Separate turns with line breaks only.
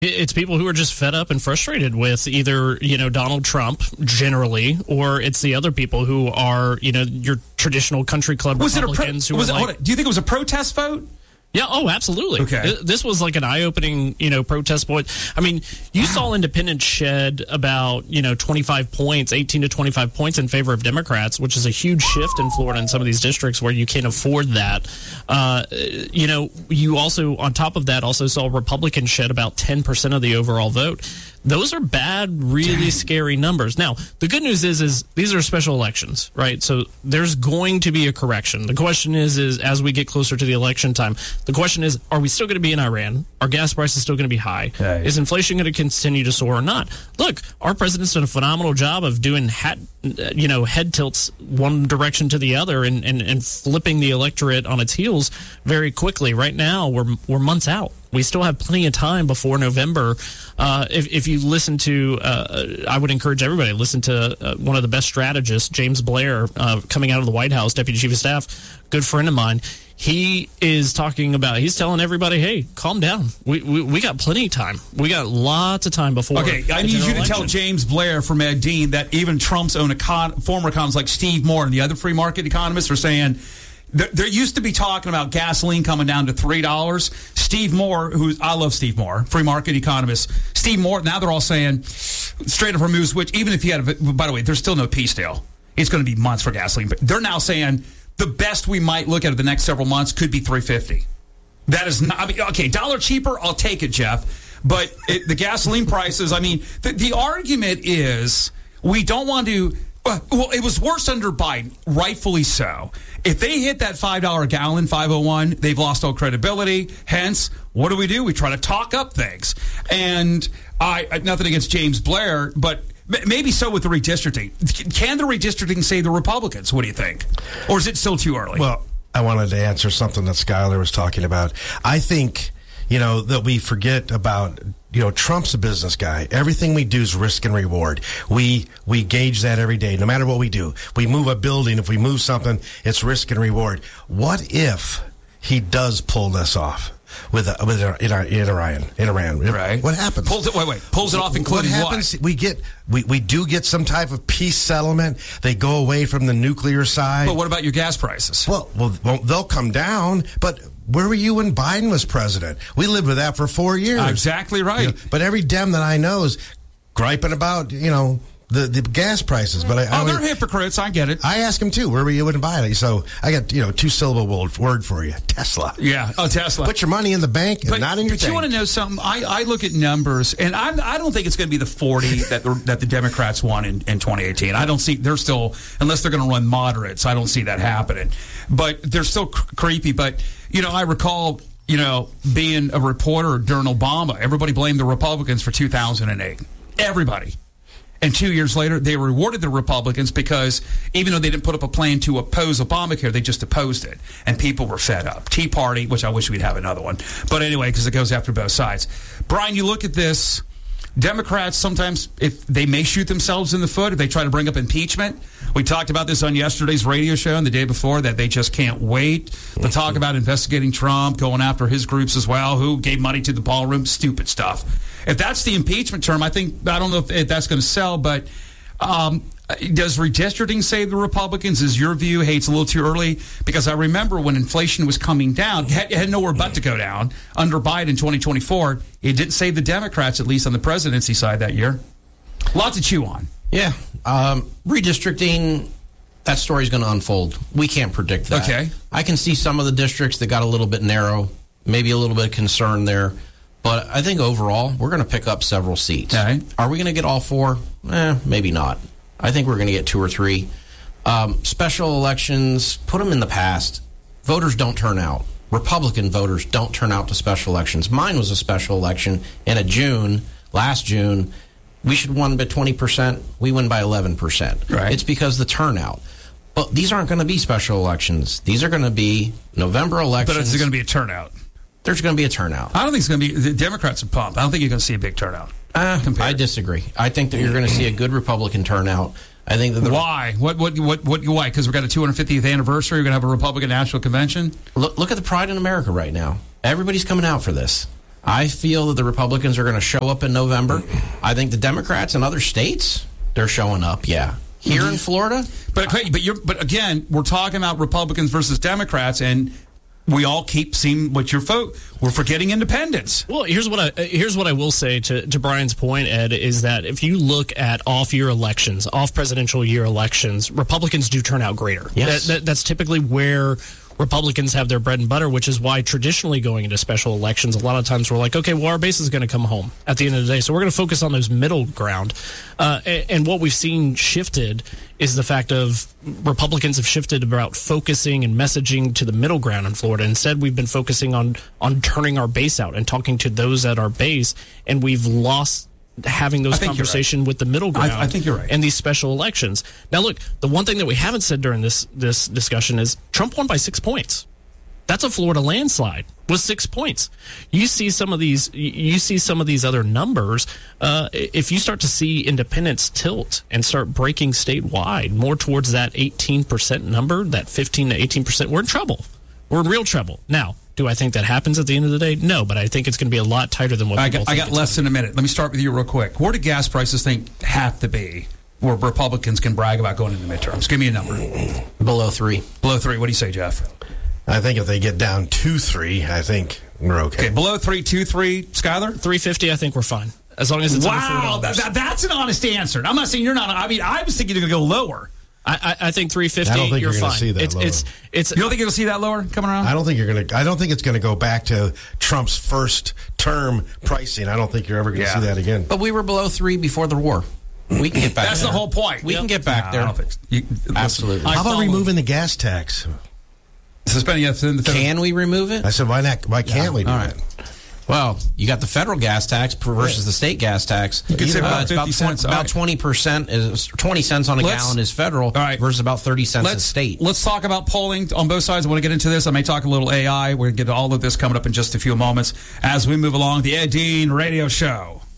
It's people who are just fed up and frustrated with either, Donald Trump generally, or it's the other people who are, your traditional country club Republicans.
Do you think it was a protest vote?
Yeah, absolutely.
Okay.
This was like an eye-opening, protest vote. I mean, you saw independents shed about, 25 points, 18 to 25 points in favor of Democrats, which is a huge shift in Florida in some of these districts where you can't afford that. You also, on top of that, also saw Republicans shed about 10% of the overall vote. Those are bad, really scary numbers. Now, the good news is these are special elections, right? So there's going to be a correction. The question is as we get closer to the election time, the question is, are we still going to be in Iran? Are gas prices still going to be high? Okay. Is inflation going to continue to soar or not? Look, our president's done a phenomenal job of doing head tilts one direction to the other and flipping the electorate on its heels very quickly. Right now, we're months out. We still have plenty of time before November. If you listen to, I would encourage everybody to listen to one of the best strategists, James Blair, coming out of the White House, Deputy Chief of Staff, good friend of mine. He is he's telling everybody, hey, calm down. We got plenty of time. We got lots of time before.
Okay, I need you to tell James Blair from Ed Dean that even Trump's own former economists like Steve Moore and the other free market economists are saying, there used to be talking about gasoline coming down to $3. Steve Moore, I love Steve Moore, free market economist. Steve Moore, now they're all saying, straight up from News, which even if you had, by the way, there's still no peace deal. It's going to be months for gasoline. But they're now saying the best we might look at the next several months could be $3.50. That is not, okay, $1 cheaper, I'll take it, Jeff. But the gasoline prices, the argument is we don't want to. Well, it was worse under Biden, rightfully so. If they hit that $5 a gallon, 501, they've lost all credibility. Hence, what do? We try to talk up things. And nothing against James Blair, but maybe so with the redistricting. Can the redistricting save the Republicans? What do you think? Or is it still too early?
Well, I wanted to answer something that Skyler was talking about. I think, that we forget about, Trump's a business guy. Everything we do is risk and reward. We gauge that every day, no matter what we do. We move a building. If we move something, it's risk and reward. What if he does pull this off with Iran?
Right.
What happens?
Pulls it off, including
what happens? We do get some type of peace settlement. They go away from the nuclear side.
But what about your gas prices?
Well, they'll come down, but where were you when Biden was president? We lived with that for 4 years.
Exactly right.
But every Dem that I know is griping about, the gas prices. But
they're hypocrites. I get it.
I ask them too. Where were you when Biden? So I got, 2-syllable word for you. Tesla.
Yeah. Oh, Tesla.
Put your money in the bank and not in your
But you want to know something? I look at numbers, and I don't think it's going to be the 40 that the Democrats won in 2018. I don't see, they're still, unless they're going to run moderates, I don't see that happening. But they're still creepy. But, I recall, being a reporter during Obama, everybody blamed the Republicans for 2008. Everybody. And 2 years later, they rewarded the Republicans because even though they didn't put up a plan to oppose Obamacare, they just opposed it. And people were fed up. Tea Party, which I wish we'd have another one. But anyway, because it goes after both sides. Brian, you look at this. Democrats, sometimes, if they may shoot themselves in the foot if they try to bring up impeachment. We talked about this on yesterday's radio show and the day before, that they just can't wait to talk about investigating Trump, going after his groups as well, who gave money to the ballroom, stupid stuff. If that's the impeachment term, I don't know if that's going to sell, but does redistricting save the Republicans? Is your view, hey, it's a little too early? Because I remember when inflation was coming down, it had nowhere but to go down under Biden in 2024. It didn't save the Democrats, at least on the presidency side that year. Lots to chew on.
Yeah. Redistricting, that story's going to unfold. We can't predict that.
Okay.
I can see some of the districts that got a little bit narrow, maybe a little bit of concern there. But I think overall, we're going to pick up several seats.
Okay.
Are we going to get all 4? Maybe not. I think we're going to get 2 or 3. Special elections, put them in the past. Voters don't turn out. Republican voters don't turn out to special elections. Mine was a special election in last June. We should have won by 20%. We win by 11%.
Right.
It's because the turnout. But these aren't going to be special elections. These are going to be November elections.
But it's going to be a turnout.
There's going to be a turnout.
I don't think it's going to be. The Democrats are pumped. I don't think you're going to see a big turnout.
I disagree. I think that you're going to see a good Republican turnout. I think that
why? What? Why? Because we've got a 250th anniversary. We're going to have a Republican National Convention.
Look at the Pride in America right now. Everybody's coming out for this. I feel that the Republicans are going to show up in November. I think the Democrats in other states, they're showing up, yeah. Here in Florida?
But again, we're talking about Republicans versus Democrats, and we all keep seeing what your vote. We're forgetting independents.
Well, here's what I will say to Brian's point, Ed, is that if you look at off-year elections, off-presidential year elections, Republicans do turn out greater.
Yes.
That's typically where Republicans have their bread and butter, which is why traditionally going into special elections, a lot of times we're like, okay, well, our base is going to come home at the end of the day. So we're going to focus on those middle ground. And what we've seen shifted is the fact of Republicans have shifted about focusing and messaging to the middle ground in Florida. Instead, we've been focusing on turning our base out and talking to those at our base, and we've lost having those conversations with the middle ground.
I think you're right.
And these special elections. Now, look, the one thing that we haven't said during this discussion is Trump won by 6 points. That's a Florida landslide with 6 points. You see some of these other numbers. If you start to see independents tilt and start breaking statewide more towards that 18% number, that 15 to 18%, we're in trouble. We're in real trouble. Now, do I think that happens at the end of the day? No, but I think it's going to be a lot tighter than what people think.
I got less than a minute. Let me start with you real quick. Where do gas prices have to be where Republicans can brag about going into the midterms? Give me a number.
Below 3.
Below 3. What do you say, Jeff?
I think if they get down 2-3, I think we're okay.
Okay, below 3, 2-3. Skyler?
350, I think we're fine. As long as it's under $4.
That's an honest answer. I'm not saying you're not. I mean, I was thinking you're going to go lower.
I think 350.
I don't think
you're
going to
fine.
see that lower.
You don't think you'll see that lower coming around?
I don't think it's going to go back to Trump's first term pricing. I don't think you're ever going to see that again.
But we were below 3 before the war. We can get back.
That's
there.
The whole point.
We can get back there. Absolutely.
How about removing the gas tax?
Can we remove it?
I said, why not? Why can't we do that?
Well, you got the federal gas tax versus the state gas tax.
You could say about 50 cents.
About 20% is 20 cents on a gallon is federal versus about 30 cents is state.
Let's talk about polling on both sides. I want to get into this. I may talk a little AI. We're going to get to all of this coming up in just a few moments as we move along the Ed Dean Radio Show.